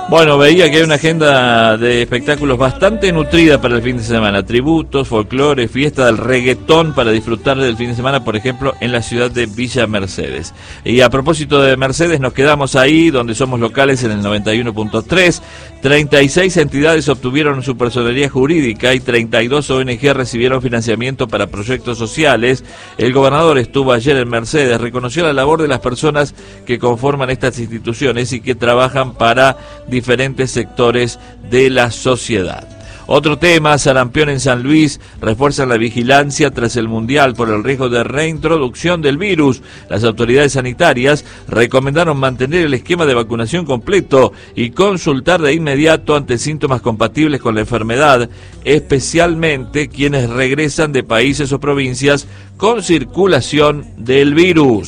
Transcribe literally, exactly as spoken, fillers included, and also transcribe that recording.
Bueno, veía que hay una agenda de espectáculos bastante nutrida para el fin de semana. Tributos, folclore, fiesta del reggaetón para disfrutar del fin de semana, por ejemplo, en la ciudad de Villa Mercedes. Y a propósito de Mercedes, nos quedamos ahí donde somos locales en el noventa y uno punto tres. treinta y seis entidades obtuvieron su personería jurídica y treinta y dos O N G recibieron financiamiento para proyectos sociales. El gobernador estuvo ayer en Mercedes, reconoció la labor de las personas que conforman estas instituciones y que trabajan para diferentes sectores de la sociedad. Otro tema, sarampión en San Luis, refuerzan la vigilancia tras el Mundial por el riesgo de reintroducción del virus. Las autoridades sanitarias recomendaron mantener el esquema de vacunación completo y consultar de inmediato ante síntomas compatibles con la enfermedad, especialmente quienes regresan de países o provincias con circulación del virus.